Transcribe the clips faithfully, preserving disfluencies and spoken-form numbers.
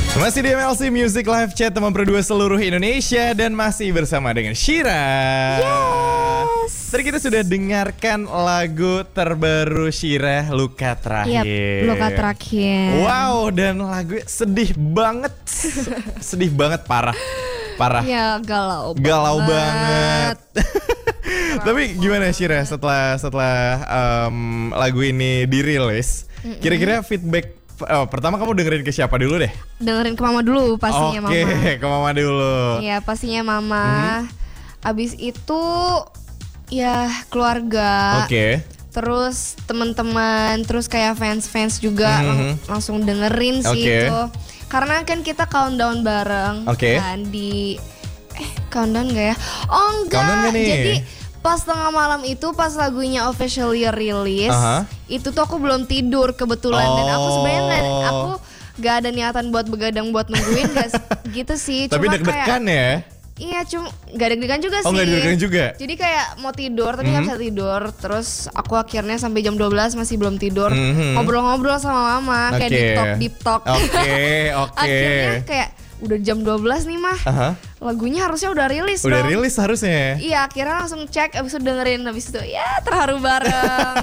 Masih di M L C Music Live Chat teman berdua seluruh Indonesia dan masih bersama dengan Shira. Yes. Tadi kita sudah dengarkan lagu terbaru Shira, Luka Terakhir. Yep, Luka Terakhir. Wow, dan lagu sedih banget, sedih banget parah, parah. Ya galau, galau banget. banget. Tapi gimana Shira setelah setelah um, lagu ini dirilis? Mm-mm. Kira-kira feedback. Oh, pertama kamu dengerin ke siapa dulu deh? Dengerin ke mama dulu pastinya. Oke, mama. Oke, ke mama dulu. Iya, pastinya mama. Mm-hmm. Abis itu ya keluarga. Oke. Okay. Terus teman-teman, terus kayak fans-fans juga mm-hmm. lang- langsung dengerin sih okay. itu. Karena kan kita countdown bareng okay. kan di eh countdown enggak ya? Oh enggak. Countdown nih? Jadi pas tengah malam itu pas lagunya officially release, uh-huh. itu tuh aku belum tidur kebetulan oh. dan aku sebenarnya nggak, aku gak ada niatan buat begadang buat nungguin guys, gitu sih. Tapi cuma deg-degan kayak, ya? Iya, cuma gak deg-degan juga oh, sih. Oh gak deg-degan juga? Jadi kayak mau tidur tapi mm-hmm. gak bisa tidur. Terus aku akhirnya sampai jam dua belas masih belum tidur, mm-hmm. ngobrol-ngobrol sama mama, okay. kayak deep talk deep talk. Oke, okay, oke. Okay. Akhirnya kayak udah jam dua belas nih mah. Uh-huh. Lagunya harusnya udah rilis Udah dong. rilis harusnya. Iya, akhirnya langsung cek, abis itu dengerin, abis itu ya terharu bareng.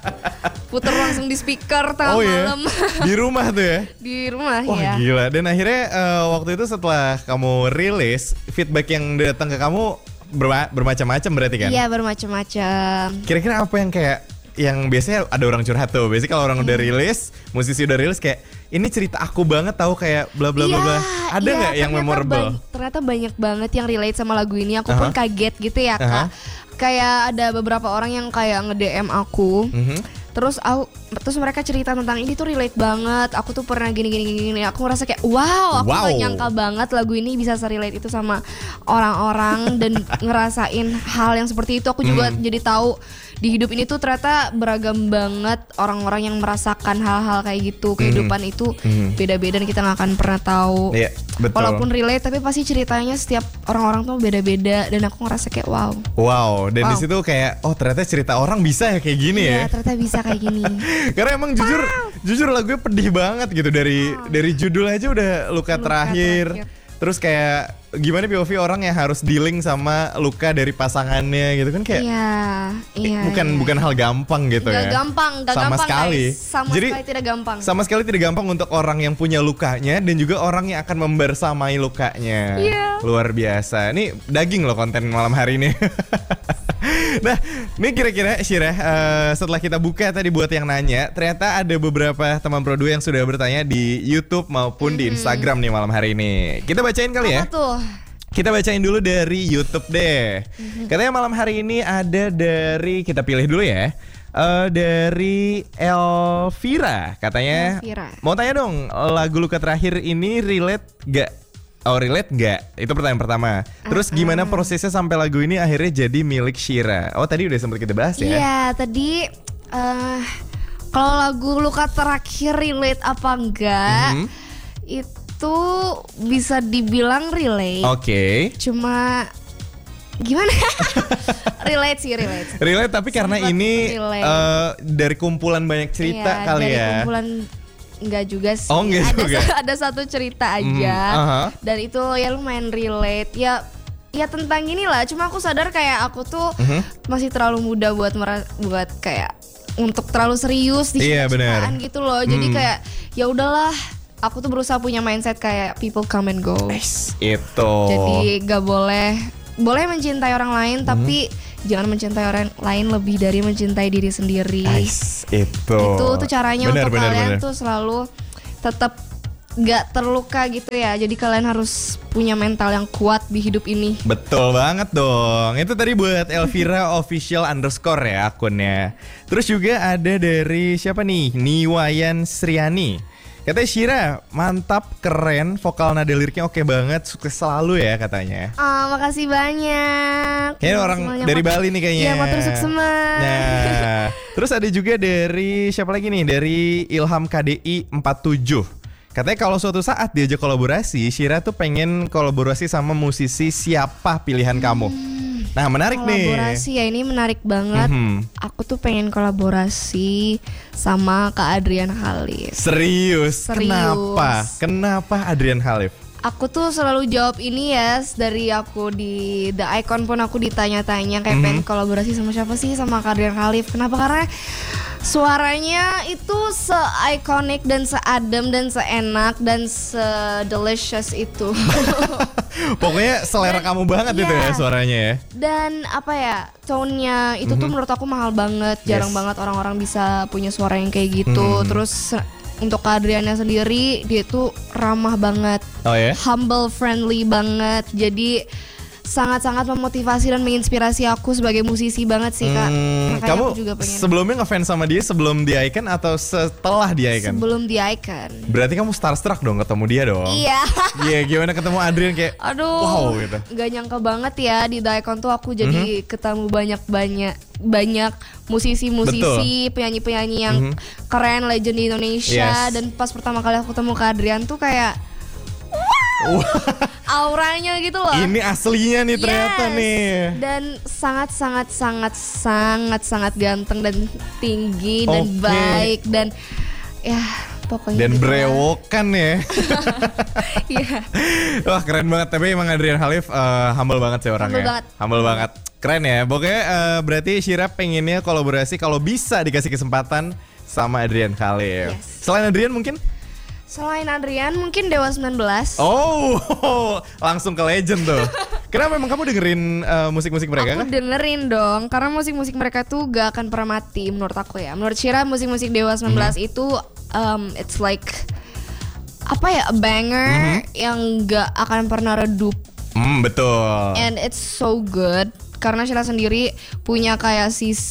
Puter langsung di speaker tengah oh, malam. Iya? Di rumah tuh ya? Di rumah. Wah, ya. Gila. Dan akhirnya uh, waktu itu setelah kamu rilis, feedback yang datang ke kamu berma- bermacam-macam berarti kan? Iya, bermacam-macam. Kira-kira apa yang kayak yang biasanya ada orang curhat tuh. Biasanya kalau orang hmm. udah rilis, musisi udah rilis kayak ini cerita aku banget tahu kayak bla bla bla bla. Ada nggak iya, yang memorable? Ba- ternyata banyak banget yang relate sama lagu ini. Aku uh-huh. pun kaget gitu ya kak. Uh-huh. Kayak ada beberapa orang yang kayak nge-D M aku. Uh-huh. Terus aku, terus mereka cerita tentang ini tuh relate banget. Aku tuh pernah gini gini gini. Aku ngerasa kayak wow, aku wow. gak nyangka banget lagu ini bisa se-relate itu sama orang-orang dan ngerasain hal yang seperti itu. Aku juga mm. jadi tahu di hidup ini tuh ternyata beragam banget orang-orang yang merasakan hal-hal kayak gitu. Kehidupan mm. itu mm. beda-beda dan kita gak akan pernah tahu. Iya, betul. Walaupun relate tapi pasti ceritanya setiap orang-orang tuh beda-beda dan aku ngerasa kayak wow. Wow, dan wow. di situ kayak oh ternyata cerita orang bisa ya kayak gini iya, ya. ternyata bisa kayak gini. Karena emang jujur wow. jujur lagunya pedih banget gitu dari wow. dari judul aja udah luka, luka terakhir. terakhir. Terus kayak gimana P O V orang yang harus dealing sama luka dari pasangannya gitu kan kayak iya, iya, eh, bukan iya. bukan hal gampang gitu gak ya. gampang, gak sama gampang sekali. guys. Sama Jadi, sekali tidak gampang. Sama sekali tidak gampang untuk orang yang punya lukanya dan juga orang yang akan membersamai lukanya. Yeah. Luar biasa. Ini daging loh konten malam hari ini. Nah, ini kira-kira Shira, uh, setelah kita buka tadi buat yang nanya, ternyata ada beberapa teman produk yang sudah bertanya di YouTube maupun mm-hmm. di Instagram nih malam hari ini. Kita bacain kali ya. Apa tuh? Kita bacain dulu dari YouTube deh. Mm-hmm. Katanya malam hari ini ada dari, kita pilih dulu ya. Uh, dari Elvira, katanya Elvira. Mau tanya dong, lagu Luka Terakhir ini relate gak? Oh relate gak? Itu pertanyaan pertama. Terus uh-uh. gimana prosesnya sampai lagu ini akhirnya jadi milik Shira? Oh tadi udah sempat kita bahas ya? Iya tadi uh, kalau lagu Luka Terakhir relate apa enggak, mm-hmm. itu bisa dibilang relate. Oke. Okay. Cuma gimana? relate sih relate. Relate tapi karena Sempat ini uh, dari kumpulan banyak cerita iya, kali dari ya. Dari kumpulan enggak juga sih. Oh, enggak ada, juga. ada satu cerita aja. Mm, uh-huh. Dan itu ya lumayan relate. Ya ya tentang inilah. Cuma aku sadar kayak aku tuh uh-huh. masih terlalu muda buat mer- buat kayak untuk terlalu serius di iya, cinta-cintaan gitu loh. Jadi mm. kayak ya udahlah. Aku tuh berusaha punya mindset kayak people come and go. Yes, itu. Jadi gak boleh boleh mencintai orang lain mm. tapi jangan mencintai orang lain lebih dari mencintai diri sendiri. Nice, itu. Itu tuh caranya bener, untuk bener, kalian bener. Tuh selalu tetap gak terluka gitu ya. Jadi kalian harus punya mental yang kuat di hidup ini. Betul banget dong. Itu tadi buat Elvira official underscore ya akunnya. Terus juga ada dari siapa nih? Niwayan Sriani. Katanya Shira, mantap, keren, vokal nada liriknya oke banget, sukses selalu ya katanya. Oh, makasih banyak. Kayaknya orang semuanya dari mat- Bali nih kayaknya. Iya, motor sukses. Nah, terus ada juga dari siapa lagi nih? Dari Ilham K D I empat tujuh. Katanya kalau suatu saat diajak kolaborasi, Shira tuh pengen kolaborasi sama musisi siapa pilihan kamu? Hmm. Nah menarik nih. Kolaborasi ya, ini menarik banget. Mhm. Aku tuh pengen kolaborasi sama Kak Adrian Khalif. Serius? Serius. Kenapa? Kenapa Adrian Khalif? Aku tuh selalu jawab ini ya, dari aku di The Icon pun aku ditanya-tanya kayak Mhm. pengen kolaborasi sama siapa sih, sama Kak Adrian Khalif. Kenapa? Karena suaranya itu se-iconic dan se-adem dan seenak dan se-delicious itu. Pokoknya selera Dan- kamu banget itu ya iya. suaranya ya. Dan apa ya, tone-nya itu tuh Mhm. menurut aku mahal banget. Jarang Yes. banget orang-orang bisa punya suara yang kayak gitu. Mhm. Terus untuk Kak Adriana sendiri, dia tuh ramah banget, Oh ya? humble, friendly banget. Jadi sangat-sangat memotivasi dan menginspirasi aku sebagai musisi banget sih Kak. Hmm, Makanya kamu aku juga pengen sebelumnya ngefans sama dia sebelum di Icon atau setelah di Icon? sebelum di Icon. Berarti kamu starstruck dong ketemu dia dong. Iya. Iya, gimana ketemu Adrian kayak Aduh, wow gitu. gak nyangka banget ya di The Icon tuh aku jadi Mhm. ketemu banyak-banyak banyak musisi-musisi, penyanyi-penyanyi yang Mhm. keren, legend di Indonesia. Yes. Dan pas pertama kali aku ketemu Kak Adrian tuh kayak Wah, auranya gitu loh. ini aslinya nih ternyata Yes. nih. Dan sangat sangat sangat sangat sangat ganteng dan tinggi dan Oke. baik dan ya pokoknya Dan gitu lah. brewokan ya. Iya. Wah keren banget. Tapi emang Adrian Khalif eh, humble banget sih orangnya. Humble banget. Humble banget. Keren ya. Pokoknya eh, berarti Shira pengennya kolaborasi kalau bisa dikasih kesempatan sama Adrian Khalif. Yes. Selain Adrian mungkin? Selain Adrian mungkin Dewa sembilan belas. Oh, langsung ke legend tuh. Kenapa memang kamu dengerin eh, musik-musik mereka Aku kan? dengerin dong, karena musik-musik mereka tuh gak akan pernah mati menurut aku ya. Menurut Shira musik-musik Dewa sembilan belas Mhm. itu um, it's like apa ya, a banger Mhm. yang gak akan pernah redup. Hmm, betul. And it's so good karena Shira sendiri punya kayak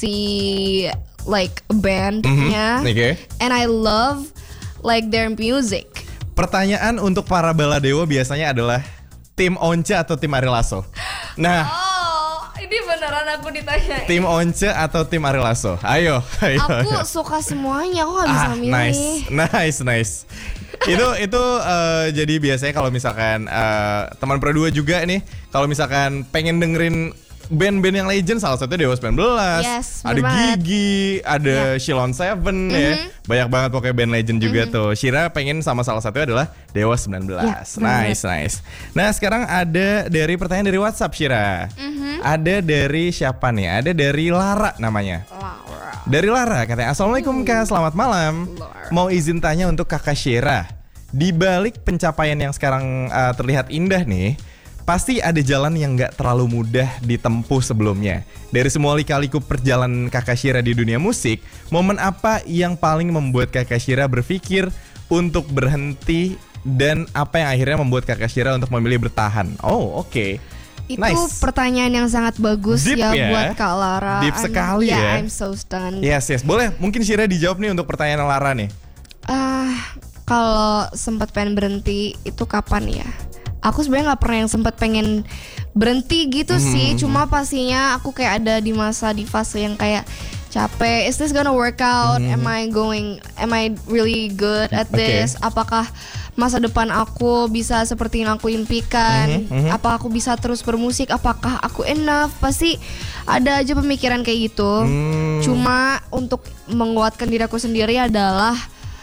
sisi like a bandnya. Mhm, oke. And I love like their music. Pertanyaan untuk para baladewa biasanya adalah tim Once atau tim Ari Lasso? Nah, Oh, ini beneran aku ditanya. tim Once atau tim Ari Lasso? Ayo, ayo. Aku ayo. suka semuanya, aku gak bisa Ah, milih. nice, nice, nice. itu itu eh, jadi biasanya kalau misalkan eh, teman Pro dua juga nih, kalau misalkan pengen dengerin band-band yang legend, salah satunya Dewa sembilan belas, Yes, ada bener banget. Gigi, ada Shilon Seven ya, banyak banget pokoknya band legend juga tuh. Shira pengen sama salah satunya adalah Dewa sembilan belas. Ya, bener Nice, nice. Nah sekarang ada dari pertanyaan dari WhatsApp Shira, ada dari siapa nih? Ada dari Lara namanya. Laura. Dari Lara katanya, Assalamualaikum Kak, selamat malam. Lara. Mau izin tanya untuk Kakak Shira, di balik pencapaian yang sekarang uh, terlihat indah nih, pasti ada jalan yang gak terlalu mudah ditempuh sebelumnya. Dari semua lika-liku perjalanan Kakak Shira di dunia musik, momen apa yang paling membuat Kakak Shira berpikir untuk berhenti, dan apa yang akhirnya membuat Kakak Shira untuk memilih bertahan? Oh, oke. Itu Nice. pertanyaan yang sangat bagus Deep ya, ya. buat Kak Lara. Deep I'm- sekali yeah, ya. I'm so stunned. Yes, yes. Boleh mungkin Shira dijawab nih untuk pertanyaan Lara nih. Ah, kalau sempat pengen berhenti itu kapan ya? Aku sebenarnya nggak pernah yang sempat pengen berhenti gitu Hmm. sih. Cuma pastinya aku kayak ada di masa di fase yang kayak capek. Is this gonna work out? Am I going? Am I really good at Hmm. Oke. this? Apakah masa depan aku bisa seperti yang aku impikan? Mhm, mhm. Apa aku bisa terus bermusik? Apakah aku enough? Pasti ada aja pemikiran kayak gitu. Hmm. Cuma untuk menguatkan diri aku sendiri adalah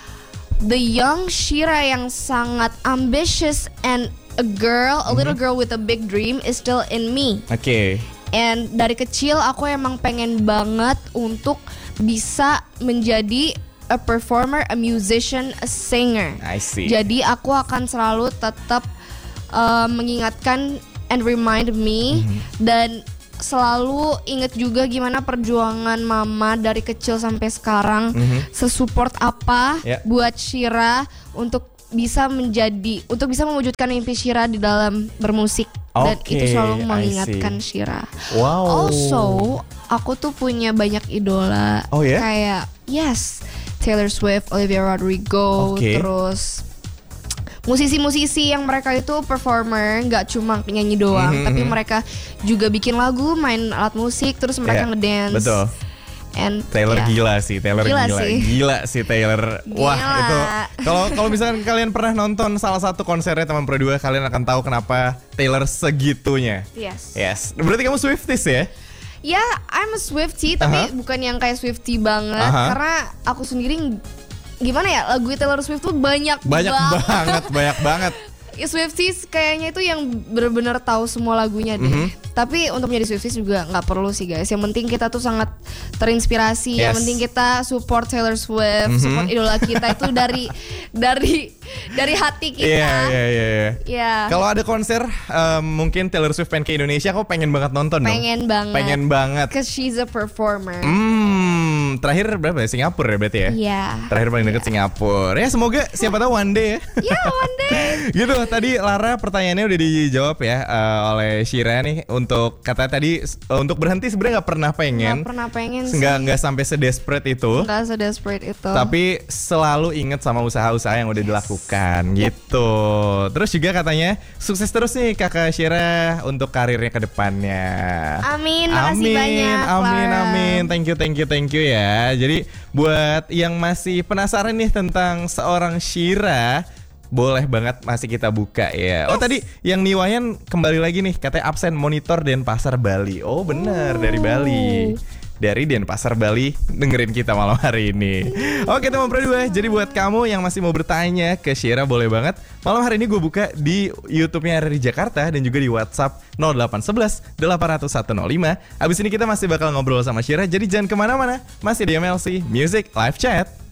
the young Shira yang sangat ambitious and a girl, a little girl with a big dream is still in me. Oke. And dari kecil aku emang pengen banget untuk bisa menjadi a performer, a musician, a singer. I see. Jadi aku akan selalu tetap uh, mengingatkan and remind me dan selalu inget juga gimana perjuangan mama dari kecil sampai sekarang, sesupport apa Ya. buat Shira untuk bisa menjadi, untuk bisa mewujudkan mimpi Shira di dalam bermusik. Dan Oke, itu I selalu mengingatkan Shira. Wow. Also, aku tuh punya banyak idola. Oh ya? Kayak yes, Taylor Swift, Olivia Rodrigo, Oke. terus musisi-musisi yang mereka itu performer, nggak cuma penyanyi doang, Mhm, tapi mhm. mereka juga bikin lagu, main alat musik, terus mereka Iya, ngedance. betul. And Taylor ya. gila sih, Taylor Gila gila, sih. gila sih Taylor. Wah Gila. itu kalau kalau misalkan kalian pernah nonton salah satu konsernya teman Pro dua, kalian akan tahu kenapa Taylor segitunya. Yes. Yes, berarti kamu Swifties ya? Ya, I'm a Swiftie tapi Aha. bukan yang kayak Swiftie banget Aha. karena aku sendiri ng- gimana ya, lagu Taylor Swift tuh banyak Banyak banget, banget banget. Ya, Swifties kayaknya itu yang benar-benar tahu semua lagunya deh. Mhm. Tapi untuk menjadi Swifties juga nggak perlu sih guys. Yang penting kita tuh sangat terinspirasi. Yes. Yang penting kita support Taylor Swift, Mhm. support idola kita itu dari dari dari hati kita. Iya, iya, iya. iya. Ya. Kalau ada konser, em, mungkin Taylor Swift pengen ke Indonesia, aku pengen banget nonton dong. Pengen banget. Pengen banget. Cause she's a performer. Hmm, terakhir berapa ya? Singapura ya berarti ya? Iya. Terakhir paling deket Singapura. Ya semoga siapa tahu one day ya. Ya, one day. Gitu tadi Lara pertanyaannya udah dijawab ya eh, oleh Shira nih, untuk kata tadi eh, untuk berhenti sebenarnya nggak pernah pengen. Nggak pernah pengen sih. Nggak nggak sampai sedesperate itu. Nggak se-desperate itu. Tapi selalu inget sama usaha-usaha yang udah dilakukan gitu. Terus juga katanya sukses terus nih Kakak Shira untuk karirnya ke depannya. Amin, makasih Amin, banyak, amin, Clara. amin. Thank you, thank you, thank you ya. Jadi buat yang masih penasaran nih tentang seorang Shira, boleh banget masih kita buka ya. Oh tadi yang Niwayan kembali lagi nih, katanya absen monitor Denpasar Bali. Oh bener, dari Bali. Dari Denpasar Bali dengerin kita malam hari ini. Oke teman Pro dua, jadi buat kamu yang masih mau bertanya ke Shira, boleh banget. Malam hari ini gue buka di YouTube-nya R R I Jakarta dan juga di WhatsApp nol delapan satu satu delapan nol nol satu nol lima. Abis ini kita masih bakal ngobrol sama Shira, jadi jangan kemana-mana. Masih di M L C Music Live Chat.